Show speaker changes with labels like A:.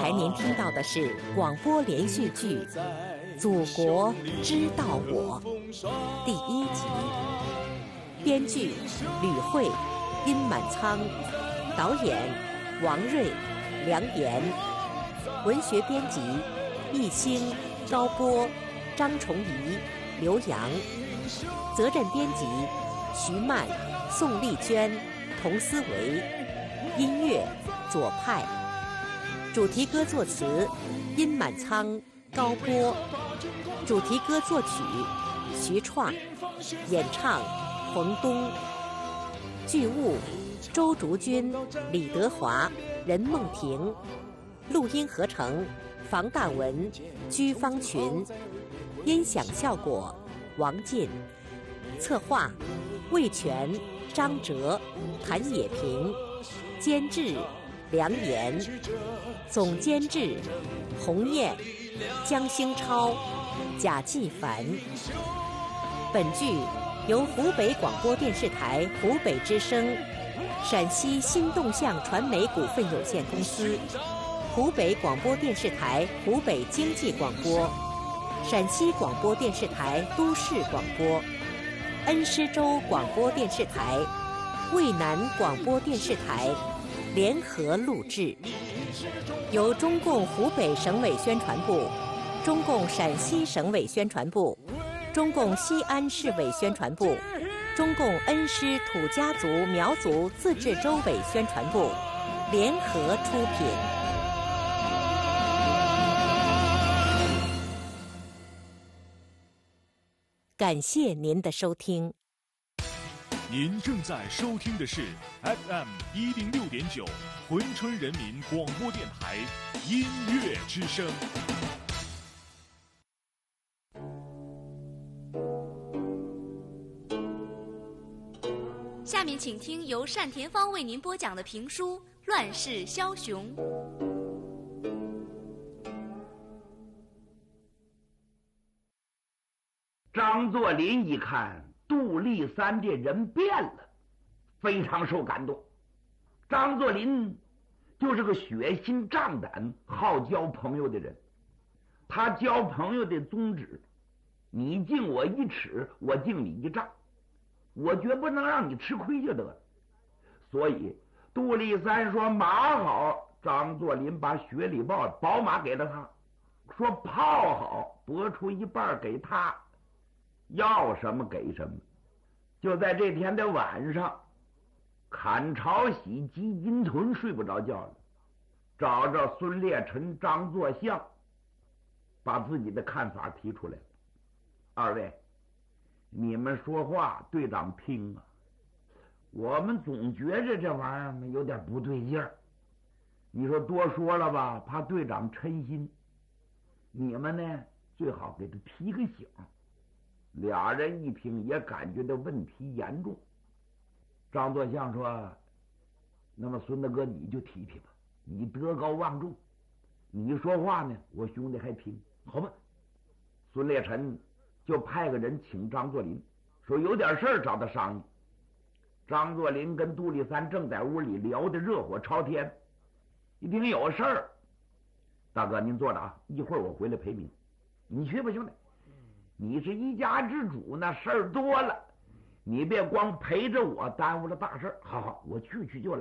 A: 才您听到的是广播连续剧《祖国知道我》第1集，编剧吕慧、殷满仓，导演王瑞、梁岩，文学编辑易兴、高波、张崇仪、刘洋，责任编辑徐曼、宋丽娟、童思维，音乐左派，主题歌作词殷满仓、高波，主题歌作曲徐创，演唱冯东，剧务周竹君、李德华、任梦婷，录音合成房大文、居方群，音响效果王进，策划魏全、张哲、谭野平，监制梁岩，总监制洪燕、江兴超、贾继凡。本剧由湖北广播电视台湖北之声、陕西新动向传媒股份有限公司、湖北广播电视台湖北经济广播、陕西广播电视台都市广播、恩施州广播电视台、渭南广播电视台联合录制，由中共湖北省委宣传部、中共陕西省委宣传部、中共西安市委宣传部、中共恩施土家族苗族自治州委宣传部联合出品。感谢您的收听。
B: 您正在收听的是 FM106.9珲春人民广播电台音乐之声。
C: 下面请听由单田芳为您播讲的评书《乱世枭雄》。
D: 张作霖一看杜立三这人变了，非常受感动。张作霖就是个血心仗胆、好交朋友的人。他交朋友的宗旨，你敬我1尺，我敬你1丈，我绝不能让你吃亏就得了。所以杜立三说马好，张作霖把雪里宝马给了他，说炮好，拨出1半给他，要什么给什么。就在这天的晚上，砍朝喜击金屯睡不着觉了，找着孙烈臣、张作相，把自己的看法提出来了。二位，你们说话队长听啊，我们总觉着这玩意儿有点不对劲儿。你说多说了吧，怕队长嗔心，你们呢最好给他提个醒。俩人一听也感觉到问题严重。张作相说，那么孙大哥你就提提吧，你德高望重，你说话呢我兄弟还听，好吧。孙烈臣就派个人请张作霖，说有点事儿找他商议。张作霖跟杜立三正在屋里聊得热火朝天，一听有事儿，大哥您坐着啊，一会儿我回来陪您。你去吧兄弟，你是一家之主，那事儿多了，你别光陪着我，耽误了大事。好好，我去就来。